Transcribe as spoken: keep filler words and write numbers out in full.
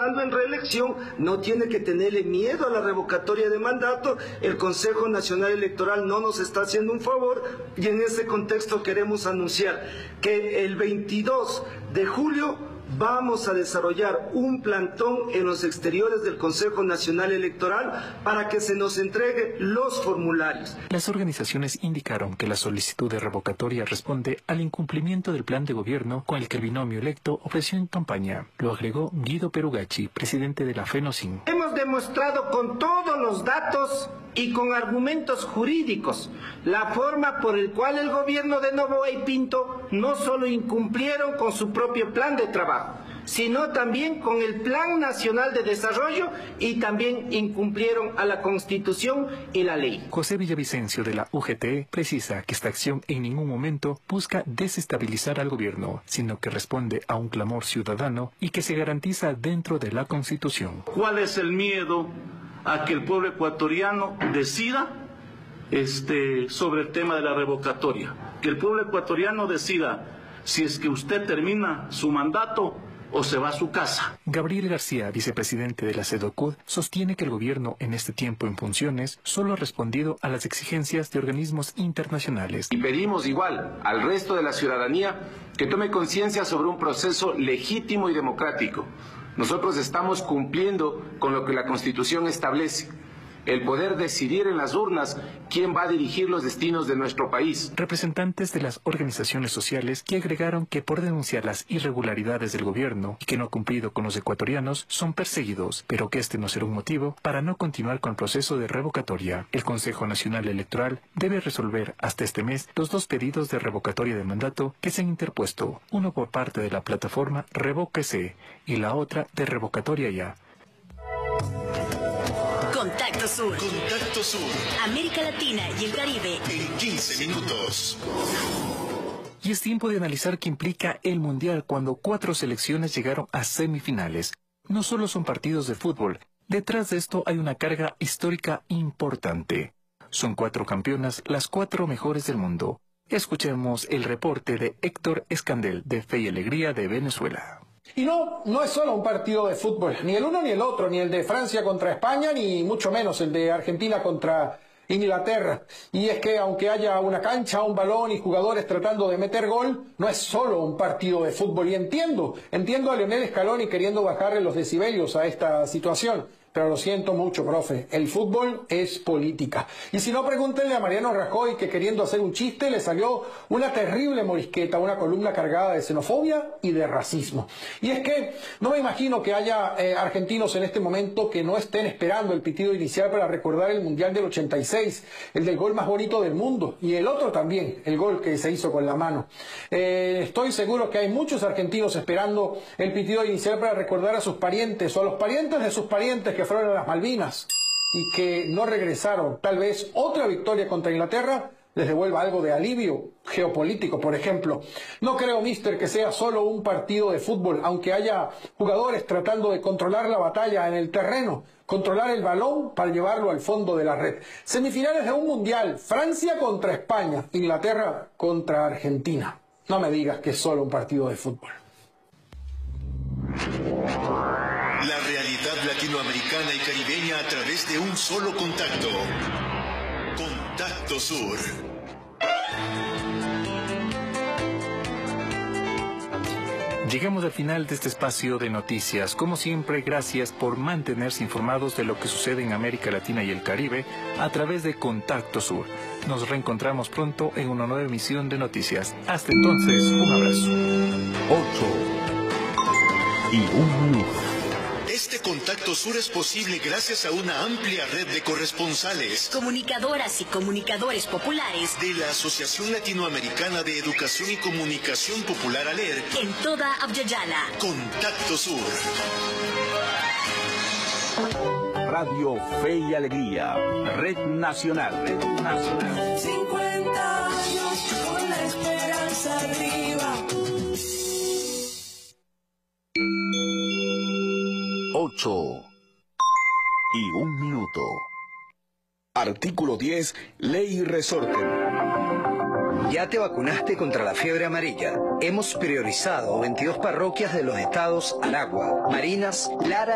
postulando en reelección no tiene que tenerle miedo a la revocatoria de mandato. El Consejo Nacional Electoral no nos está haciendo un favor y en ese contexto queremos anunciar que el veintidós de julio vamos a desarrollar un plantón en los exteriores del Consejo Nacional Electoral para que se nos entregue los formularios. Las organizaciones indicaron que la solicitud de revocatoria responde al incumplimiento del plan de gobierno con el que el binomio electo ofreció en campaña. Lo agregó Guido Perugacci, presidente de la FENOCIN. Hemos demostrado con todos los datos y con argumentos jurídicos la forma por la cual el gobierno de Noboa y Pinto no solo incumplieron con su propio plan de trabajo, sino también con el Plan Nacional de Desarrollo y también incumplieron a la Constitución y la ley. José Villavicencio de la U G T precisa que esta acción en ningún momento busca desestabilizar al gobierno, sino que responde a un clamor ciudadano y que se garantiza dentro de la Constitución. ¿Cuál es el miedo a que el pueblo ecuatoriano decida este, sobre el tema de la revocatoria? Que el pueblo ecuatoriano decida si es que usted termina su mandato o se va a su casa. Gabriel García, vicepresidente de la SEDOCUD, sostiene que el gobierno en este tiempo en funciones solo ha respondido a las exigencias de organismos internacionales. Y pedimos igual al resto de la ciudadanía que tome conciencia sobre un proceso legítimo y democrático. Nosotros estamos cumpliendo con lo que la Constitución establece, el poder decidir en las urnas quién va a dirigir los destinos de nuestro país. Representantes de las organizaciones sociales que agregaron que por denunciar las irregularidades del gobierno y que no ha cumplido con los ecuatorianos son perseguidos, pero que este no será un motivo para no continuar con el proceso de revocatoria. El Consejo Nacional Electoral debe resolver hasta este mes los dos pedidos de revocatoria de mandato que se han interpuesto, uno por parte de la plataforma Revóquese y la otra de Revocatoria Ya. Contacto Sur. Contacto Sur. América Latina y el Caribe. En quince minutos. Y es tiempo de analizar qué implica el Mundial cuando cuatro selecciones llegaron a semifinales. No solo son partidos de fútbol, detrás de esto hay una carga histórica importante. Son cuatro campeonas, las cuatro mejores del mundo. Escuchemos el reporte de Héctor Escandel, de Fe y Alegría de Venezuela. Y no, no es solo un partido de fútbol, ni el uno ni el otro, ni el de Francia contra España, ni mucho menos el de Argentina contra Inglaterra. Y es que aunque haya una cancha, un balón y jugadores tratando de meter gol, no es solo un partido de fútbol. Y entiendo, entiendo a Lionel Scaloni queriendo bajarle los decibelios a esta situación. Pero lo siento mucho, profe, el fútbol es política. Y si no, pregúntenle a Mariano Rajoy que queriendo hacer un chiste le salió una terrible morisqueta, una columna cargada de xenofobia y de racismo. Y es que no me imagino que haya eh, argentinos en este momento que no estén esperando el pitido inicial para recordar el Mundial del ochenta y seis, el del gol más bonito del mundo, y el otro también, el gol que se hizo con la mano. Eh, estoy seguro que hay muchos argentinos esperando el pitido inicial para recordar a sus parientes o a los parientes de sus parientes que fueron a las Malvinas y que no regresaron. Tal vez otra victoria contra Inglaterra les devuelva algo de alivio geopolítico, por ejemplo. No creo, mister, que sea solo un partido de fútbol, aunque haya jugadores tratando de controlar la batalla en el terreno, controlar el balón para llevarlo al fondo de la red. Semifinales de un mundial, Francia contra España, Inglaterra contra Argentina. No me digas que es solo un partido de fútbol. La realidad latinoamericana y caribeña a través de un solo contacto. Contacto Sur. Llegamos al final de este espacio de noticias. Como siempre, gracias por mantenerse informados de lo que sucede en América Latina y el Caribe a través de Contacto Sur. Nos reencontramos pronto en una nueva emisión de noticias. Hasta entonces, un abrazo. Ocho y un minuto. Este Contacto Sur es posible gracias a una amplia red de corresponsales, comunicadoras y comunicadores populares de la Asociación Latinoamericana de Educación y Comunicación Popular ALER en toda Abya-Yala. Contacto Sur. Radio Fe y Alegría, Red Nacional. Red Nacional. cincuenta años con la esperanza arriba. Ocho y un minuto. Artículo diez, Ley Resorte. ¿Ya te vacunaste contra la fiebre amarilla? Hemos priorizado veintidós parroquias de los estados Aragua, Marinas, Lara